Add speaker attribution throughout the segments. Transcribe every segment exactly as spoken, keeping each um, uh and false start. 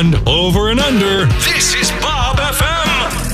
Speaker 1: And over and under, this is Bob F M.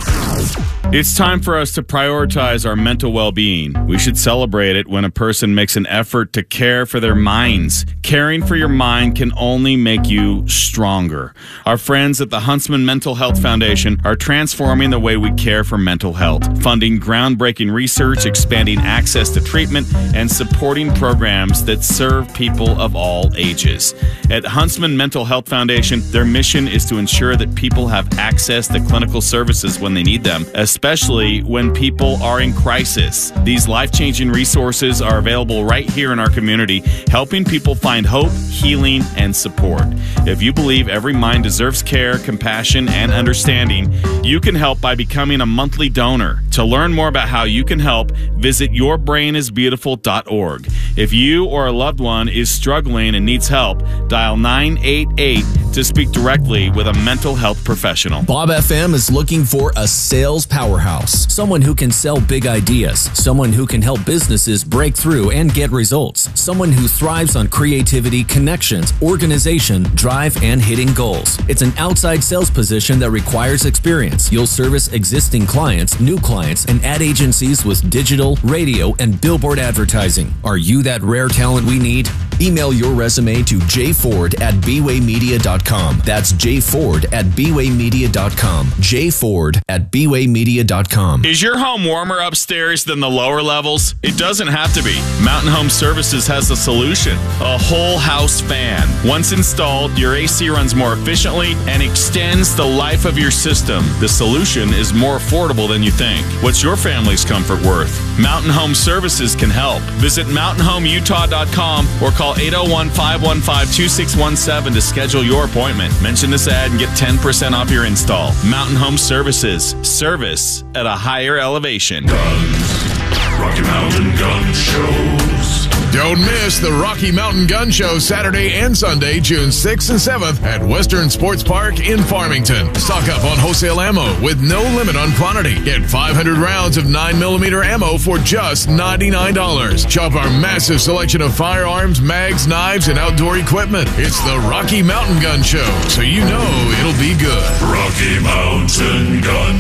Speaker 2: It's time for us to prioritize our mental well-being. We should celebrate it when a person makes an effort to care for their minds. Caring for your mind can only make you stronger. Our friends at the Huntsman Mental Health Foundation are transforming the way we care for mental health, funding groundbreaking research, expanding access to treatment, and supporting programs that serve people of all ages. At Huntsman Mental Health Foundation, their mission is to ensure that people have access to clinical services when they need them, especially when people are in crisis. These life-changing resources are available right here in our community, helping people find hope, healing, and support. If you believe every mind deserves care, compassion, and understanding, you can help by becoming a monthly donor. To learn more about how you can help, visit your brain is beautiful dot org. If you or a loved one is struggling and needs help, dial nine eight eight to speak directly with a mental health professional.
Speaker 3: Bob F M is looking for a sales powerhouse, someone who can sell big ideas, someone who can help businesses break through and get results, someone who thrives on creativity, connections, organization, drive, and hitting goals. It's an outside sales position that requires experience. You'll service existing clients, new clients, and ad agencies with digital, radio, and billboard advertising. Are you that rare talent we need? Email your resume to jford at b way media dot com. That's jford at b way media dot com. jford at b way media dot com.
Speaker 2: Is your home warmer upstairs than the lower levels? It doesn't have to be. Mountain Home Services has a solution. A whole house fan. Once installed, your A C runs more efficiently and extends the life of your system. The solution is more affordable than you think. What's your family's comfort worth? Mountain Home Services can help. Visit mountain home utah dot com or call eight oh one, five one five, two six one seven to schedule your appointment. Mention this ad and get ten percent off your install. Mountain Home Services. Service at a higher elevation.
Speaker 1: Guns. Rocky Mountain Gun Shows.
Speaker 4: Don't miss the Rocky Mountain Gun Show Saturday and Sunday, June sixth and seventh at Western Sports Park in Farmington. Stock up on wholesale ammo with no limit on quantity. Get five hundred rounds of nine millimeter ammo for just ninety-nine dollars. Shop our massive selection of firearms, mags, knives, and outdoor equipment. It's the Rocky Mountain Gun Show, so you know it'll be good.
Speaker 1: Rocky Mountain Gun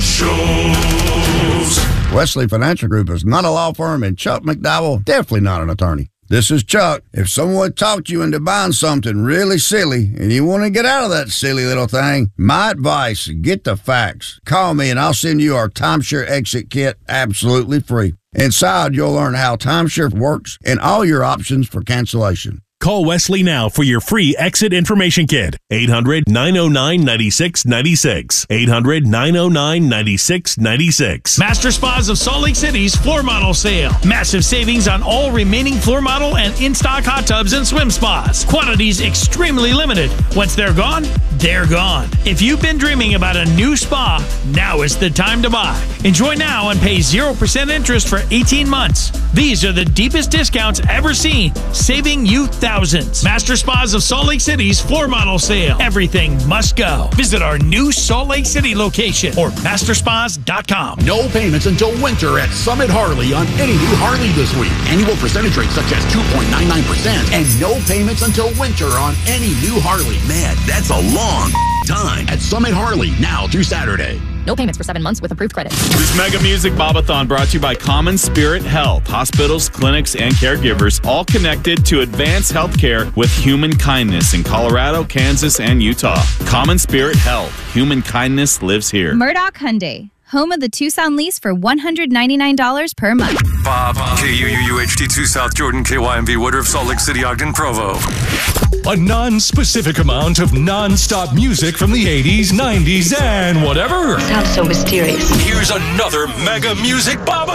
Speaker 1: Shows.
Speaker 5: Wesley Financial Group is not a law firm, and Chuck McDowell, definitely not an attorney. This is Chuck. If someone talked you into buying something really silly and you want to get out of that silly little thing, my advice, get the facts. Call me and I'll send you our timeshare exit kit absolutely free. Inside, you'll learn how timeshare works and all your options for cancellation.
Speaker 6: Call Wesley now for your free exit information kit. eight hundred, nine oh nine, nine six nine six. eight hundred, nine oh nine, nine six nine six.
Speaker 7: Master Spas of Salt Lake City's floor model sale. Massive savings on all remaining floor model and in-stock hot tubs and swim spas. Quantities extremely limited. Once they're gone, they're gone. If you've been dreaming about a new spa, now is the time to buy. Enjoy now and pay zero percent interest for eighteen months. These are the deepest discounts ever seen, saving you thousands. Master Spas of Salt Lake City's floor model sale. Everything must go. Visit our new Salt Lake City location or master spas dot com.
Speaker 8: No payments until winter at Summit Harley on any new Harley this week. Annual percentage rates such as two point nine nine percent and no payments until winter on any new Harley.
Speaker 9: Man, that's a long time.
Speaker 8: At Summit Harley, now through Saturday.
Speaker 10: No payments for seven months with approved credit.
Speaker 2: This Mega Music Bobathon brought to you by Common Spirit Health. Hospitals, clinics, and caregivers all connected to advanced healthcare with human kindness in Colorado, Kansas, and Utah. Common Spirit Health. Human kindness lives here.
Speaker 11: Murdoch Hyundai. Home of the Tucson lease for one hundred ninety-nine dollars per month.
Speaker 12: Bob, K U U U H D two South Jordan, K Y M V Woodruff, Salt Lake City, Ogden, Provo.
Speaker 1: A non-specific amount of non-stop music from the eighties, nineties, and whatever.
Speaker 13: Sounds so mysterious.
Speaker 1: Here's another Mega Music Bob